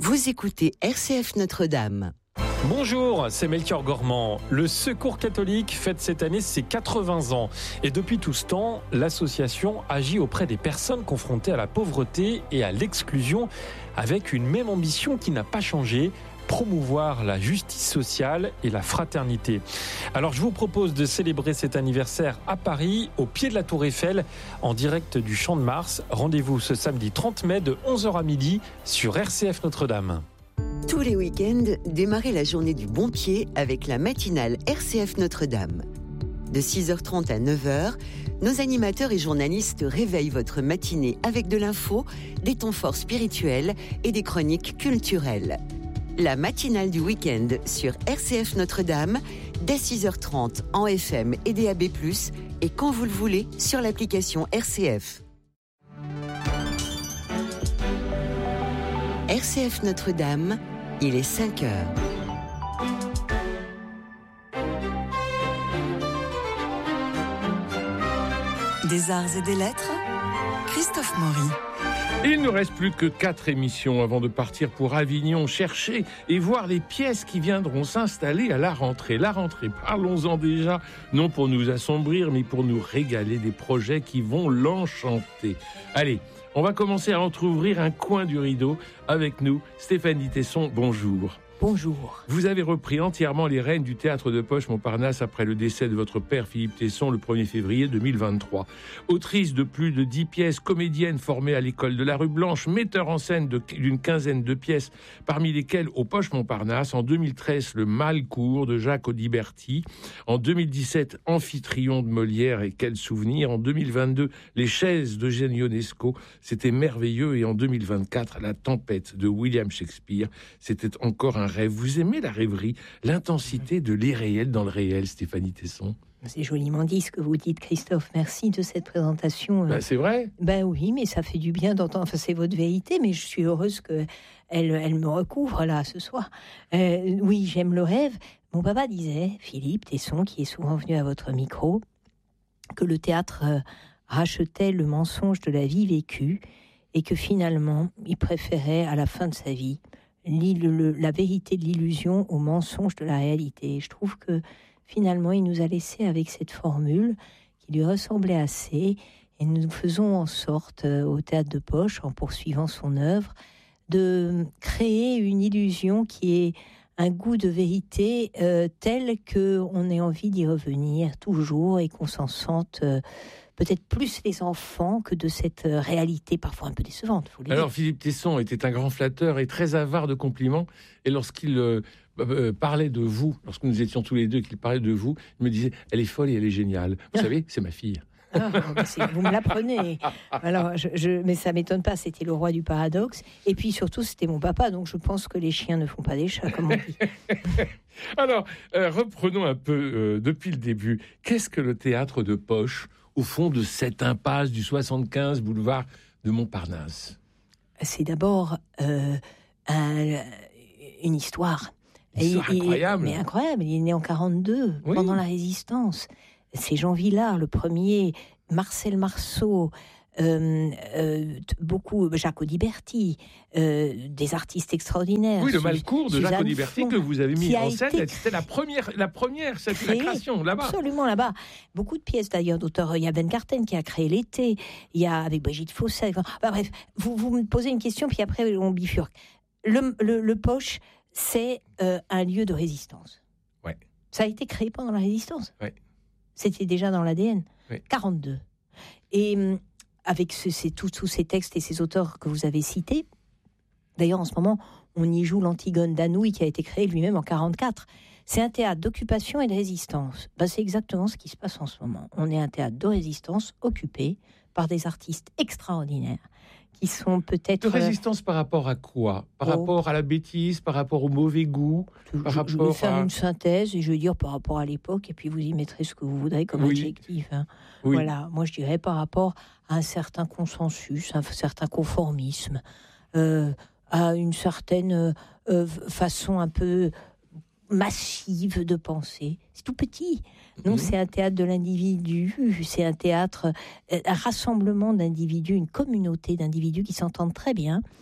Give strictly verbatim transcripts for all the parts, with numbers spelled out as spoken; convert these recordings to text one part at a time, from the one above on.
Vous écoutez R C F Notre-Dame. Bonjour, c'est Melchior Gormand. Le Secours catholique fête cette année ses quatre-vingts ans. Et depuis tout ce temps, l'association agit auprès des personnes confrontées à la pauvreté et à l'exclusion avec une même ambition qui n'a pas changé: promouvoir la justice sociale et la fraternité. Alors je vous propose de célébrer cet anniversaire à Paris, au pied de la Tour Eiffel, en direct du Champ de Mars. Rendez-vous ce samedi trente mai de onze heures à midi sur R C F Notre-Dame. Tous les week-ends, démarrez la journée du bon pied avec la matinale R C F Notre-Dame. De six heures trente à neuf heures, nos animateurs et journalistes réveillent votre matinée avec de l'info, des temps forts spirituels et des chroniques culturelles. La matinale du week-end sur R C F Notre-Dame, dès six heures trente en F M et D A B plus, et quand vous le voulez sur l'application R C F. R C F Notre-Dame, il est cinq heures. Des arts et des lettres, Christophe Maury. Il ne reste plus que quatre émissions avant de partir pour Avignon, chercher et voir les pièces qui viendront s'installer à la rentrée. La rentrée, parlons-en déjà, non pour nous assombrir, mais pour nous régaler des projets qui vont l'enchanter. Allez, on va commencer à entrouvrir un coin du rideau. Avec nous, Stéphanie Tesson, bonjour. Bonjour. Vous avez repris entièrement les rênes du théâtre de poche Montparnasse après le décès de votre père Philippe Tesson le premier février deux mille vingt-trois. Autrice de plus de dix pièces, comédienne formée à l'école de la rue Blanche, metteur en scène de, d'une quinzaine de pièces, parmi lesquelles au poche Montparnasse, en deux mille treize, Le Malcourt de Jacques Audiberti, en deux mille dix-sept, Amphitryon de Molière et quel souvenir, en deux mille vingt-deux, Les chaises d'Eugène Ionesco, c'était merveilleux, et en deux mille vingt-quatre, La tempête de William Shakespeare, c'était encore un rêve. Vous aimez la rêverie, l'intensité de l'irréel dans le réel, Stéphanie Tesson? C'est joliment dit ce que vous dites, Christophe. Merci de cette présentation. Ben, c'est vrai. Ben oui, mais ça fait du bien d'entendre. Enfin, c'est votre vérité, mais je suis heureuse que elle, elle me recouvre là ce soir. Euh, oui, j'aime le rêve. Mon papa disait, Philippe Tesson, qui est souvent venu à votre micro, que le théâtre euh, rachetait le mensonge de la vie vécue et que finalement, il préférait à la fin de sa vie la vérité de l'illusion au mensonge de la réalité. Je trouve que finalement, il nous a laissé avec cette formule qui lui ressemblait assez, et nous faisons en sorte, au théâtre de poche, en poursuivant son œuvre, de créer une illusion qui est un goût de vérité euh, tel qu'on ait envie d'y revenir toujours et qu'on s'en sente euh, peut-être plus les enfants que de cette réalité parfois un peu décevante. Alors dire. Philippe Tesson était un grand flatteur et très avare de compliments, et lorsqu'il euh, euh, parlait de vous, lorsque nous étions tous les deux, qu'il parlait de vous, il me disait « elle est folle et elle est géniale ». Vous savez, c'est ma fille. Ah, vous me l'apprenez. Alors, je, je, mais ça m'étonne pas, c'était le roi du paradoxe. Et puis surtout, c'était mon papa, donc je pense que les chiens ne font pas des chats, comme on dit. Alors, euh, reprenons un peu euh, depuis le début. Qu'est-ce que le théâtre de poche au fond de cette impasse du soixante-quinze boulevard de Montparnasse? C'est d'abord euh, un, une histoire. Une histoire il, incroyable. Il, mais incroyable, il est né en quarante-deux, oui. Pendant la Résistance. C'est Jean Villard, le premier, Marcel Marceau, euh, euh, beaucoup, Jacques Audiberti, euh, des artistes extraordinaires. Oui, le Malcourt de Jacques Audiberti que vous avez mis en scène, été... c'était la première, la première cette créé, la création là-bas. Absolument là-bas. Beaucoup de pièces d'ailleurs d'auteurs. Il y a Ben Carten qui a créé L'été. Il y a avec Brigitte Fossé. Enfin, bref, vous, vous me posez une question puis après on bifurque. Le, le, le Poche, c'est euh, un lieu de résistance. Ouais. Ça a été créé pendant la Résistance. Ouais. C'était déjà dans l'A D N. Oui. quarante-deux. Et avec ce, ces, tous, tous ces textes et ces auteurs que vous avez cités, d'ailleurs en ce moment, on y joue l'Antigone d'Anouilh qui a été créé lui-même en quarante-quatre. C'est un théâtre d'occupation et de résistance. Ben, c'est exactement ce qui se passe en ce moment. On est un théâtre de résistance occupé par des artistes extraordinaires qui sont peut-être... De résistance par rapport à quoi? Par oh. rapport à la bêtise, par rapport au mauvais goût, je, par je, rapport je vais faire à... une synthèse, et je vais dire par rapport à l'époque, et puis vous y mettrez ce que vous voudrez comme oui. adjectif. Hein. Oui. Voilà, moi je dirais par rapport à un certain consensus, un certain conformisme, euh, à une certaine euh, façon un peu massive de penser. C'est tout petit. Non, mmh. c'est un théâtre de l'individu, c'est un théâtre, un rassemblement d'individus, une communauté d'individus qui s'entendent très bien.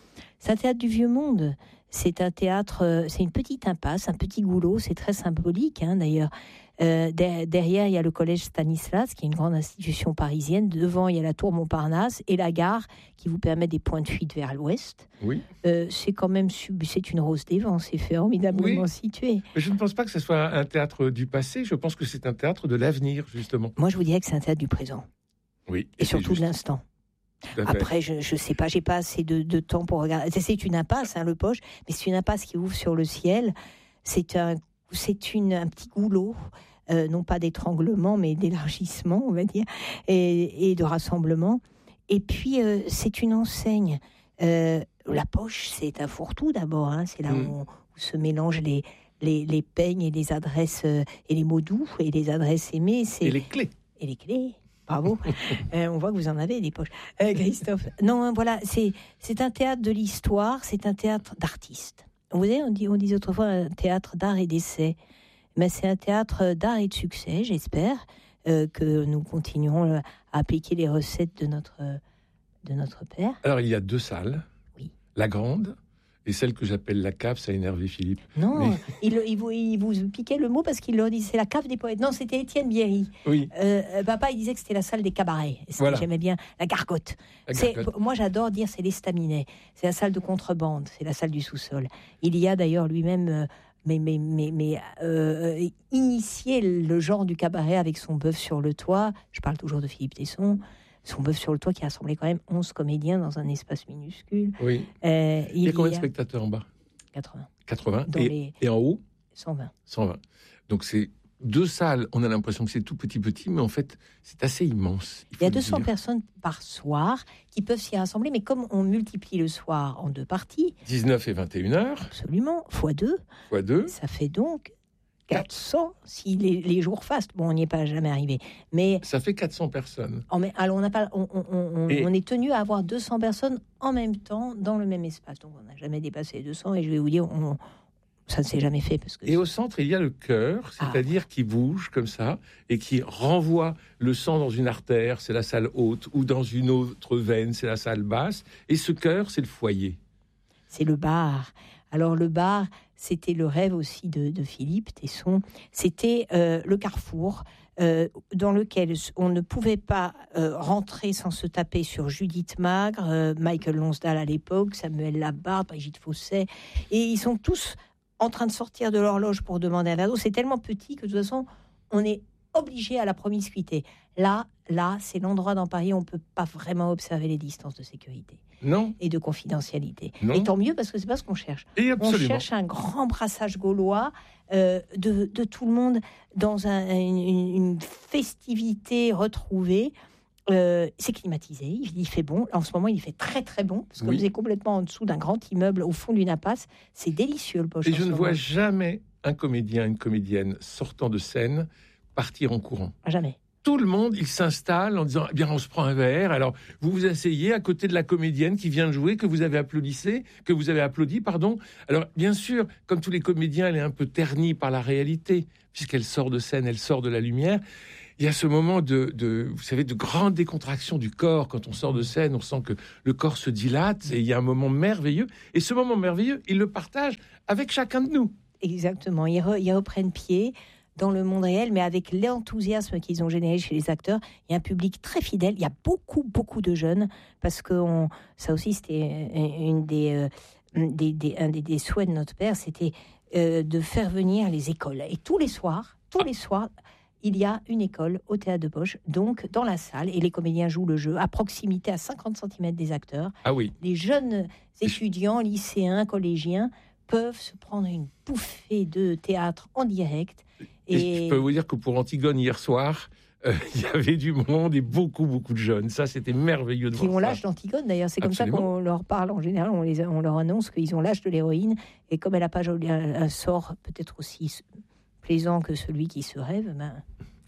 C'est un théâtre du vieux monde. C'est un théâtre, euh, c'est une petite impasse, un petit goulot. C'est très symbolique, hein, d'ailleurs. Euh, der- derrière, il y a le collège Stanislas, qui est une grande institution parisienne. Devant, il y a la tour Montparnasse et la gare, qui vous permet des points de fuite vers l'ouest. Oui. Euh, c'est quand même sub- c'est une rose des vents. C'est formidablement Oui. situé. Mais je ne pense pas que ce soit un théâtre du passé. Je pense que c'est un théâtre de l'avenir, justement. Moi, je vous dirais que c'est un théâtre du présent Oui. et c'est surtout de juste. l'instant. Tout à fait. Après, je ne sais pas, j'ai pas assez de, de temps pour regarder. C'est, c'est une impasse, hein, le Poche, mais c'est une impasse qui ouvre sur le ciel. C'est un, c'est une, un petit goulot, euh, non pas d'étranglement, mais d'élargissement, on va dire, et, et de rassemblement. Et puis, euh, c'est une enseigne. Euh, la Poche, c'est un fourre-tout d'abord. Hein, c'est là Mm. où, on- où se mélangent les, les, les peignes et les adresses, euh, et les mots doux et les adresses aimées. C'est, Et les clés. et les clés. Bravo. Euh, on voit que vous en avez des poches. Euh, Christophe. Non, hein, voilà, c'est, c'est un théâtre de l'histoire, c'est un théâtre d'artistes. Vous savez, on, dit, on disait autrefois un théâtre d'art et d'essai. Mais c'est un théâtre d'art et de succès, j'espère, euh, que nous continuerons euh, à appliquer les recettes de notre, euh, de notre père. Alors, il y a deux salles. Oui. La grande et celle que j'appelle la cave. Ça a énervé Philippe. Non, Mais- il, il, vous, il vous piquait le mot parce qu'il leur dit c'est la cave des poètes. Non, c'était Étienne Bierry. Oui. Euh, papa, il disait que c'était la salle des cabarets. Et ça, Voilà. J'aimais bien la gargote. La C'est, gargote. moi, j'adore dire c'est l'estaminet. C'est la salle de contrebande. C'est la salle du sous-sol. Il y a d'ailleurs lui-même, euh, mais, mais, mais, mais euh, initié le genre du cabaret avec son bœuf sur le toit. Je parle toujours de Philippe Tesson. Son bœuf sur le toit qui rassemblait quand même onze comédiens dans un espace minuscule. Oui. Euh, Il y a combien de spectateurs en bas? quatre-vingts. quatre-vingts. Dans Et, les et en haut cent vingt. cent vingt. Donc, c'est deux salles. On a l'impression que c'est tout petit, petit, mais en fait, c'est assez immense. Il y a faut le deux cents dire. personnes par soir qui peuvent s'y rassembler, mais comme on multiplie le soir en deux parties, dix-neuf et vingt et une heures, absolument, fois deux, fois deux. ça fait donc quatre cents si les, les jours fastent. Bon, on n'y est pas jamais arrivé. Mais Ça fait quatre cents personnes. en même- alors on n'a pas, on, on- on- Et- on est tenu à avoir deux cents personnes en même temps dans le même espace. Donc on n'a jamais dépassé les deux cents. Et je vais vous dire, on- ça ne s'est jamais fait parce que Et au centre, il y a le cœur, Ah. c'est-à-dire qui bouge comme ça et qui renvoie le sang dans une artère, c'est la salle haute, ou dans une autre veine, c'est la salle basse. Et ce cœur, c'est le foyer. c'est le bar. Alors le bar, c'était le rêve aussi de, de Philippe Tesson. C'était euh, le carrefour euh, dans lequel on ne pouvait pas euh, rentrer sans se taper sur Judith Magre, euh, Michael Lonsdale à l'époque, Samuel Labarthe, Brigitte Fossey. Et ils sont tous en train de sortir de l'horloge pour demander un verre d'eau. C'est tellement petit que de toute façon, on est obligé à la promiscuité. Là, là, c'est l'endroit dans Paris où on ne peut pas vraiment observer les distances de sécurité Non, et de confidentialité. Non. Et tant mieux parce que c'est pas ce qu'on cherche. et On absolument. cherche un grand brassage gaulois euh, de, de tout le monde dans un- une, une festivité retrouvée. Euh, c'est climatisé, il, il fait bon. En ce moment, il fait très très bon parce que Oui. vous êtes complètement en dessous d'un grand immeuble au fond d'une impasse. C'est délicieux le Poche. Et en je ce ne vois moment. jamais un comédien, une comédienne sortant de scène partir en courant. Jamais. Tout le monde, il s'installe en disant, eh bien, on se prend un verre. Alors, vous vous asseyez à côté de la comédienne qui vient de jouer, que vous avez applaudissé, que vous avez applaudi, pardon. Alors, bien sûr, comme tous les comédiens, elle est un peu ternie par la réalité, puisqu'elle sort de scène, elle sort de la lumière. Il y a ce moment de, de, vous savez, de grande décontraction du corps. Quand on sort de scène, on sent que le corps se dilate et il y a un moment merveilleux. Et ce moment merveilleux, il le partage avec chacun de nous. Exactement. Ils, re- ils reprennent pied dans le monde réel, mais avec l'enthousiasme qu'ils ont généré chez les acteurs. Il y a un public très fidèle. Il y a beaucoup, beaucoup de jeunes, parce que on, ça aussi, c'était une des, euh, des, des- un des, des souhaits de notre père, c'était euh, de faire venir les écoles. Et tous les soirs, tous les soirs, il y a une école au Théâtre de Poche, donc dans la salle, et les comédiens jouent le jeu à proximité, à cinquante centimètres des acteurs. Ah oui. Les jeunes étudiants, lycéens, collégiens peuvent se prendre une bouffée de théâtre en direct. Et Et je peux vous dire que pour Antigone, hier soir, euh, il y avait du monde et beaucoup, beaucoup de jeunes. Ça, c'était merveilleux de qui ont voir ça. l'âge d'Antigone, d'ailleurs. C'est comme ça Absolument. qu'on leur parle en général. On, les, on leur annonce qu'ils ont l'âge de l'héroïne. Et comme elle n'a pas joli- un, un sort peut-être aussi plaisant que celui qui se rêve, ben,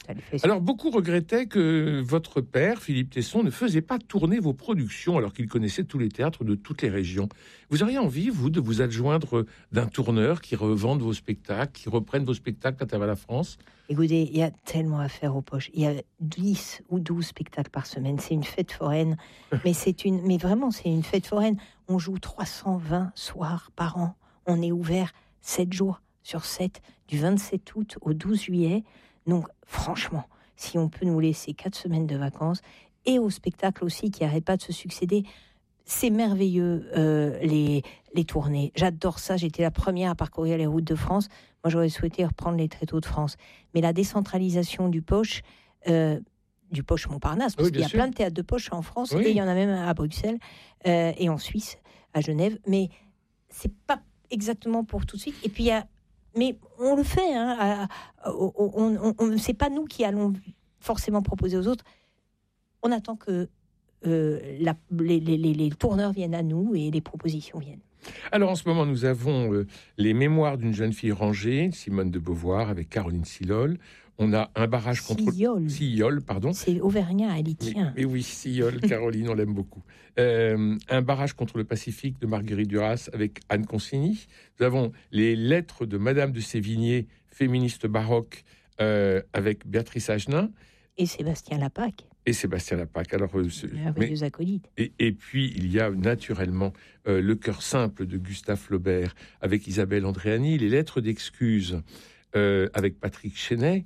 ça le fait. Alors, beaucoup regrettaient que votre père, Philippe Tesson, ne faisait pas tourner vos productions alors qu'il connaissait tous les théâtres de toutes les régions. Vous auriez envie, vous, de vous adjoindre d'un tourneur qui revende vos spectacles, qui reprenne vos spectacles à travers la France? Écoutez, il y a tellement à faire aux poches. Il y a dix ou douze spectacles par semaine. C'est une fête foraine. mais, c'est une, mais vraiment, c'est une fête foraine. On joue trois cent vingt soirs par an. On est ouvert sept jours sur sept, du vingt-sept août au douze juillet. Donc, franchement, si on peut nous laisser quatre semaines de vacances, et au spectacle aussi qui n'arrête pas de se succéder, c'est merveilleux, euh, les, les tournées. J'adore ça. J'étais la première à parcourir les routes de France. Moi, j'aurais souhaité reprendre les tréteaux de France. Mais la décentralisation du poche, euh, du poche Montparnasse, parce oui, qu'il y a sûr. plein de théâtres de poche en France, Oui. et il y en a même à Bruxelles, euh, et en Suisse, à Genève. Mais c'est pas exactement pour tout de suite. Et puis, il y a... Mais on le fait. Hein, à, à, on, on, on, c'est pas nous qui allons forcément proposer aux autres. On attend que euh, la, les, les, les tourneurs viennent à nous et les propositions viennent. Alors en ce moment, nous avons euh, les mémoires d'une jeune fille rangée, Simone de Beauvoir, avec Caroline Silol. On a un barrage contre... Sillol. Sillol, pardon. C'est auvergnat, elle y tient. Mais, mais oui, Sillol, Caroline, on l'aime beaucoup. Euh, un barrage contre le Pacifique de Marguerite Duras avec Anne Consigny. Nous avons les lettres de Madame de Sévigné, féministe baroque, euh, avec Béatrice Agenin. Et Sébastien Lapac. Et Sébastien Lapac. Alors, euh, ce, merveilleux acolyte. Et, et puis, il y a naturellement euh, Le cœur simple de Gustave Flaubert avec Isabelle Andréani, les lettres d'excuses euh, avec Patrick Chenet.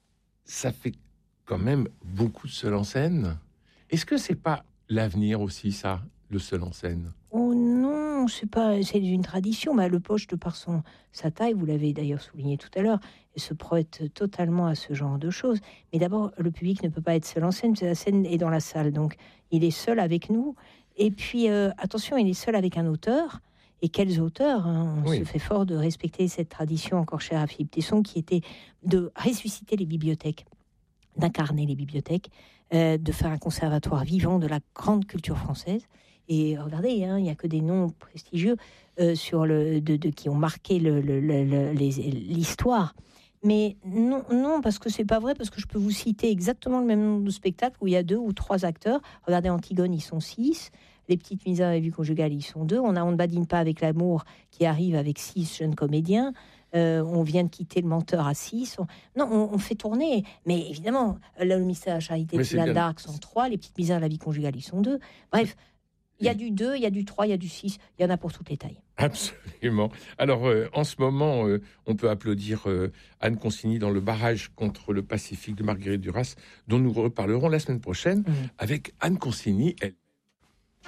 Ça fait quand même beaucoup de seul en scène. Est-ce que c'est pas l'avenir aussi, ça, le seul en scène? Oh non, c'est pas, c'est une tradition. Bah, le poche, de par son, sa taille, vous l'avez d'ailleurs souligné tout à l'heure, se prête totalement à ce genre de choses. Mais d'abord, le public ne peut pas être seul en scène, parce que la scène est dans la salle. Donc, il est seul avec nous. Et puis, euh, attention, il est seul avec un auteur. Et quels auteurs, hein, on oui. se fait fort de respecter cette tradition encore chère à Philippe Tesson, qui était de ressusciter les bibliothèques, d'incarner les bibliothèques, euh, de faire un conservatoire vivant de la grande culture française. Et regardez, hein, il n'y a que des noms prestigieux euh, sur le, de, de, qui ont marqué le, le, le, le, les, l'histoire. Mais non, non, parce que c'est pas vrai, parce que je peux vous citer exactement le même nombre de spectacles où il y a deux ou trois acteurs. Regardez Antigone, ils sont six. Les Petites Misères et Vues conjugales, ils sont deux. On a On ne badine pas avec l'amour qui arrive avec six jeunes comédiens. Euh, on vient de quitter Le Menteur à six. On... Non, on, on fait tourner. Mais évidemment, Le Mystère à la Charité de Jeanne d'Arc sont trois. Les Petites Misères et la vie conjugale, ils sont deux. Bref, il y a du deux, il y a du trois, il y a du six. Il y en a pour toutes les tailles. Absolument. Alors, euh, en ce moment, euh, on peut applaudir euh, Anne Consigny dans Le barrage contre le Pacifique de Marguerite Duras, dont nous reparlerons la semaine prochaine mmh. avec Anne Consigny, elle